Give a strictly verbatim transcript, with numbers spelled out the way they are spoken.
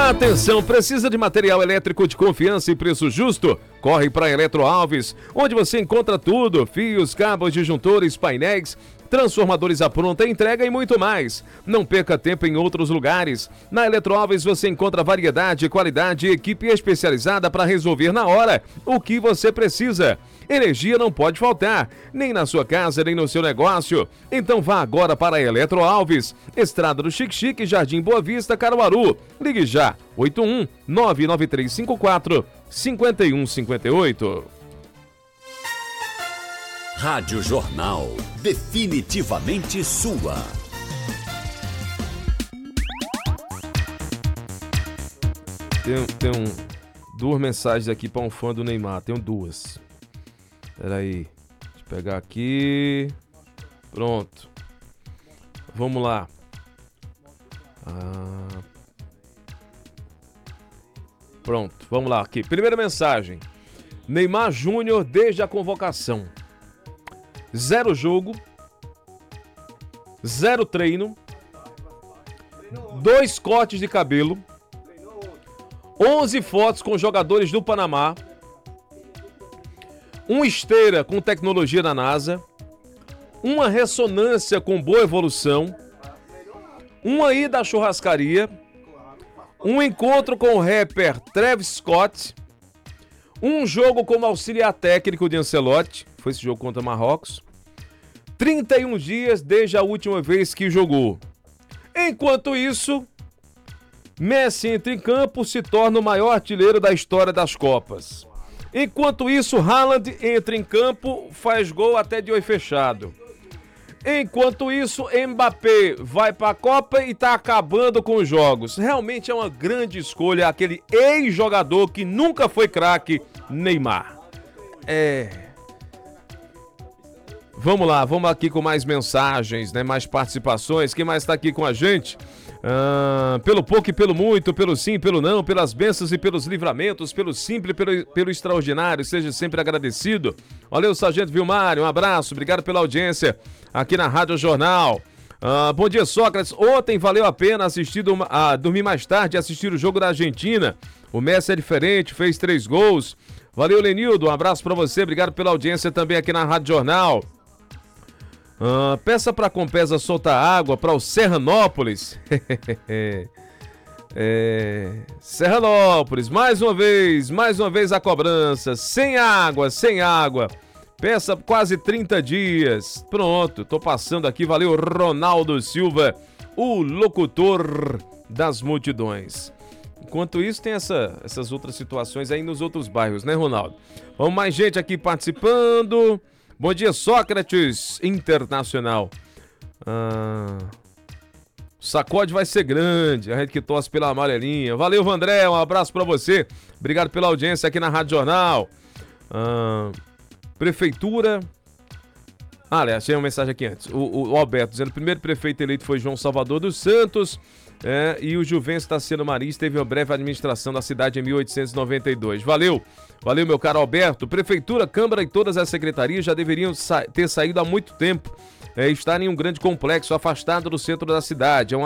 Atenção, precisa de material elétrico de confiança e preço justo? Corre para Eletro Alves, onde você encontra tudo: fios, cabos, disjuntores, painéis, transformadores à pronta entrega e muito mais. Não perca tempo em outros lugares. Na Eletro Alves você encontra variedade, qualidade e equipe especializada para resolver na hora o que você precisa. Energia não pode faltar, nem na sua casa, nem no seu negócio. Então vá agora para a Eletro Alves, Estrada do Xique-Xique, Jardim Boa Vista, Caruaru. Ligue já, oito um nove nove três cinco quatro cinco um cinco oito. Rádio Jornal, definitivamente sua. Tem, tem um, duas mensagens aqui para um fã do Neymar, tenho duas. Espera aí, deixa eu pegar aqui. Pronto. Vamos lá. Ah. Pronto, vamos lá aqui. Primeira mensagem. Neymar Júnior desde a convocação. Zero jogo. Zero treino. Dois cortes de cabelo. onze fotos com jogadores do Panamá. Uma esteira com tecnologia da NASA, uma ressonância com boa evolução, uma ida à churrascaria, um encontro com o rapper Travis Scott, um jogo como auxiliar técnico de Ancelotti, foi esse jogo contra Marrocos, trinta e um dias desde a última vez que jogou. Enquanto isso, Messi entra em campo, se torna o maior artilheiro da história das Copas. Enquanto isso, Haaland entra em campo, faz gol até de olho fechado. Enquanto isso, Mbappé vai para a Copa e está acabando com os jogos. Realmente é uma grande escolha aquele ex-jogador que nunca foi craque, Neymar. É... Vamos lá, vamos aqui com mais mensagens, né? Mais participações. Quem mais está aqui com a gente? Ah, pelo pouco e pelo muito, pelo sim, pelo não, pelas bênçãos e pelos livramentos, pelo simples e pelo, pelo extraordinário, seja sempre agradecido. Valeu, Sargento Vilmar, um abraço, obrigado pela audiência aqui na Rádio Jornal. Ah, bom dia, Sócrates. Ontem valeu a pena assistir, ah, dormir mais tarde e assistir o jogo da Argentina. O Messi é diferente, fez três gols. Valeu, Lenildo, um abraço pra você, obrigado pela audiência também aqui na Rádio Jornal. Ah, peça para a Compesa soltar água para o Serranópolis. é, Serranópolis, mais uma vez, mais uma vez a cobrança. Sem água, sem água. Peça quase trinta dias. Pronto, tô passando aqui. Valeu, Ronaldo Silva, o locutor das multidões. Enquanto isso, tem essa, essas outras situações aí nos outros bairros, né, Ronaldo? Vamos, mais gente aqui participando. Bom dia, Sócrates Internacional. Ah, sacode vai ser grande, a gente que torce pela amarelinha. Valeu, Vandré, um abraço pra você. Obrigado pela audiência aqui na Rádio Jornal. Ah, prefeitura... Ah, aliás, tinha uma mensagem aqui antes. O, o, o Alberto dizendo que o primeiro prefeito eleito foi João Salvador dos Santos. É, e o Juvencio Tassiano Maris teve uma breve administração da cidade em mil oitocentos e noventa e dois. Valeu, valeu meu caro Alberto. Prefeitura, Câmara e todas as secretarias já deveriam sa- ter saído há muito tempo. É, estar em um grande complexo afastado do centro da cidade. É uma